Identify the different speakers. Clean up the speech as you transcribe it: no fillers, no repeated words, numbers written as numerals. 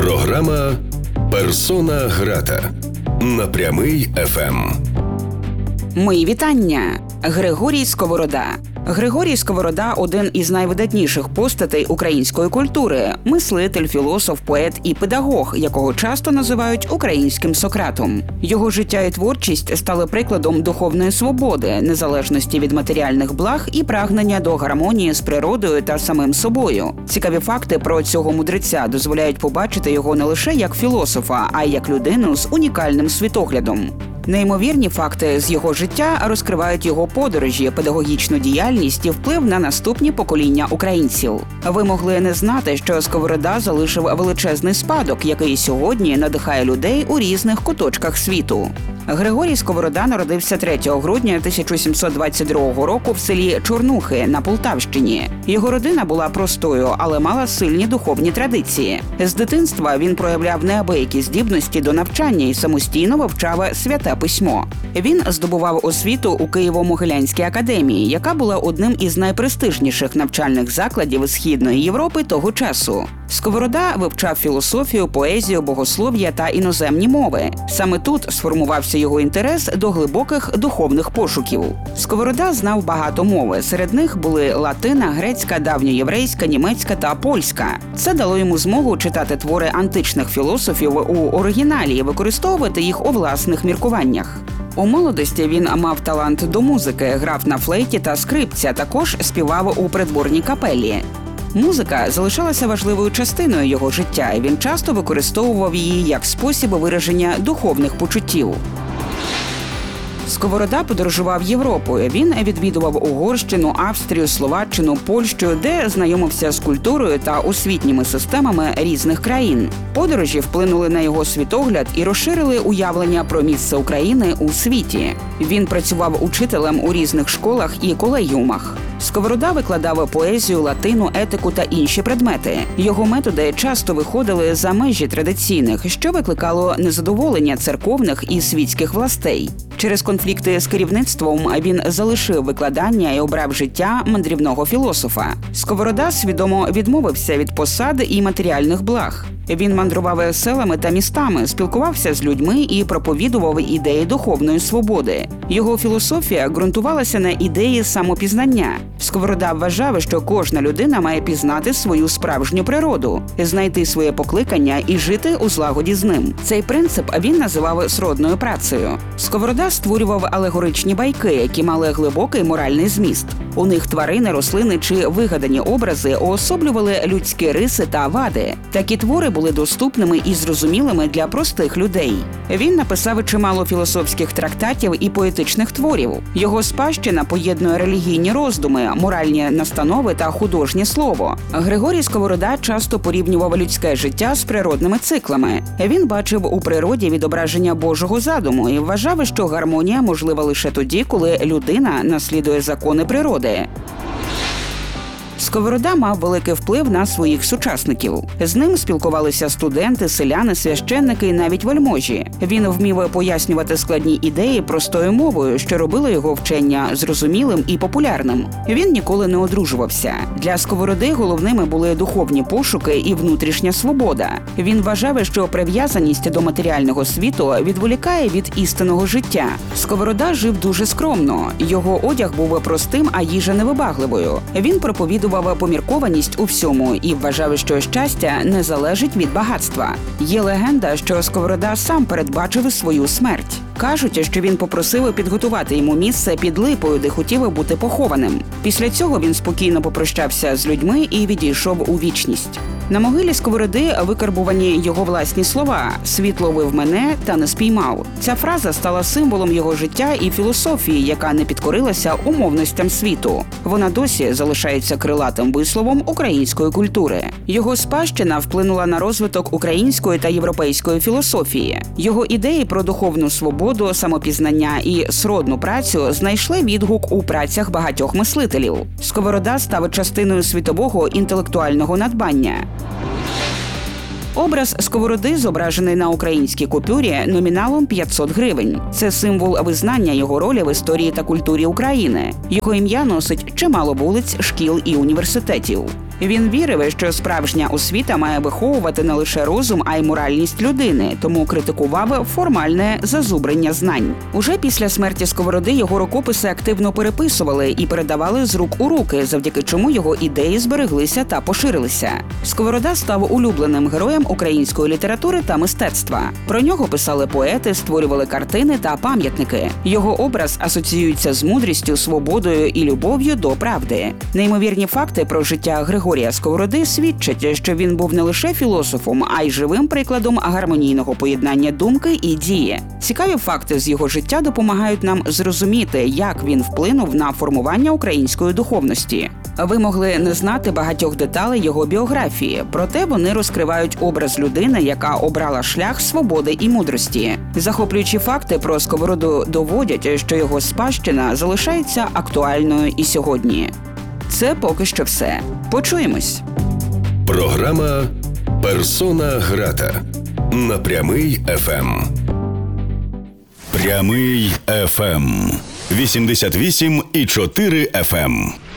Speaker 1: Програма «Персона грата» на Прямий ФМ.
Speaker 2: Мої вітання! Григорій Сковорода. Григорій Сковорода – один із найвидатніших постатей української культури – мислитель, філософ, поет і педагог, якого часто називають українським Сократом. Його життя і творчість стали прикладом духовної свободи, незалежності від матеріальних благ і прагнення до гармонії з природою та самим собою. Цікаві факти про цього мудреця дозволяють побачити його не лише як філософа, а й як людину з унікальним світоглядом. Неймовірні факти з його життя розкривають його подорожі, педагогічну діяльність і вплив на наступні покоління українців. Ви могли не знати, що Сковорода залишив величезний спадок, який сьогодні надихає людей у різних куточках світу. Григорій Сковорода народився 3 грудня 1722 року в селі Чорнухи на Полтавщині. Його родина була простою, але мала сильні духовні традиції. З дитинства він проявляв неабиякі здібності до навчання і самостійно вивчав святе письмо. Він здобував освіту у Києво-Могилянській академії, яка була одним із найпрестижніших навчальних закладів Східної Європи того часу. Сковорода вивчав філософію, поезію, богослов'я та іноземні мови. Саме тут сформувався його інтерес до глибоких духовних пошуків. Сковорода знав багато мови. Серед них були латина, грецька, давньоєврейська, німецька та польська. Це дало йому змогу читати твори античних філософів у оригіналі і використовувати їх у власних міркуваннях. У молодості він мав талант до музики, грав на флейті та скрипці, а також співав у придворній капелі. Музика залишалася важливою частиною його життя, і він часто використовував її як спосіб вираження духовних почуттів. Сковорода подорожував Європою. Він відвідував Угорщину, Австрію, Словаччину, Польщу, де знайомився з культурою та освітніми системами різних країн. Подорожі вплинули на його світогляд і розширили уявлення про місце України у світі. Він працював учителем у різних школах і колегіумах. Сковорода викладав поезію, латину, етику та інші предмети. Його методи часто виходили за межі традиційних, що викликало незадоволення церковних і світських властей. Через конфлікти з керівництвом він залишив викладання і обрав життя мандрівного філософа. Сковорода свідомо відмовився від посад і матеріальних благ. Він мандрував селами та містами, спілкувався з людьми і проповідував ідеї духовної свободи. Його філософія ґрунтувалася на ідеї самопізнання. Сковорода вважав, що кожна людина має пізнати свою справжню природу, знайти своє покликання і жити у злагоді з ним. Цей принцип він називав сродною працею. Сковорода створював алегоричні байки, які мали глибокий моральний зміст. У них тварини, рослини чи вигадані образи уособлювали людські риси та вади. Такі твори були доступними і зрозумілими для простих людей. Він написав чимало філософських трактатів і поетичних творів. Його спадщина поєднує релігійні роздуми, моральні настанови та художнє слово. Григорій Сковорода часто порівнював людське життя з природними циклами. Він бачив у природі відображення Божого задуму і вважав, що гармонія можлива лише тоді, коли людина наслідує закони природи. Сковорода мав великий вплив на своїх сучасників. З ним спілкувалися студенти, селяни, священники і навіть вельможі. Він вмів пояснювати складні ідеї простою мовою, що робило його вчення зрозумілим і популярним. Він ніколи не одружувався. Для Сковороди головними були духовні пошуки і внутрішня свобода. Він вважав, що прив'язаність до матеріального світу відволікає від істинного життя. Сковорода жив дуже скромно. Його одяг був простим, а їжа невибагливою. Він проповідував поміркованість у всьому і вважав, що щастя не залежить від багатства. Є легенда, що Сковорода сам передбачив свою смерть. Кажуть, що він попросив підготувати йому місце під липою, де хотів бути похованим. Після цього він спокійно попрощався з людьми і відійшов у вічність. На могилі Сковороди викарбувані його власні слова «Світ ловив мене та не спіймав». Ця фраза стала символом його життя і філософії, яка не підкорилася умовностям світу. Вона досі залишається крилатим висловом української культури. Його спадщина вплинула на розвиток української та європейської філософії. Його ідеї про духовну свободу, самопізнання і сродну працю знайшли відгук у працях багатьох мислителів. Сковорода став частиною світового інтелектуального надбання. Образ Сковороди зображений на українській купюрі номіналом 500 гривень. Це символ визнання його ролі в історії та культурі України. Його ім'я носить чимало вулиць, шкіл і університетів. Він вірив, що справжня освіта має виховувати не лише розум, а й моральність людини, тому критикував формальне зазубрення знань. Уже після смерті Сковороди його рукописи активно переписували і передавали з рук у руки, завдяки чому його ідеї збереглися та поширилися. Сковорода став улюбленим героєм української літератури та мистецтва. Про нього писали поети, створювали картини та пам'ятники. Його образ асоціюється з мудрістю, свободою і любов'ю до правди. Неймовірні факти про життя Григорія Сковороди свідчать, що він був не лише філософом, а й живим прикладом гармонійного поєднання думки і дії. Цікаві факти з його життя допомагають нам зрозуміти, як він вплинув на формування української духовності. Ви могли не знати багатьох деталей його біографії, проте вони розкривають образ людини, яка обрала шлях свободи і мудрості. Захоплюючі факти про Сковороду доводять, що його спадщина залишається актуальною і сьогодні. Це поки що все. Почуємось.
Speaker 1: Програма «Персона грата» на Прямий ФМ. Прямий ФМ. 88,4 FM.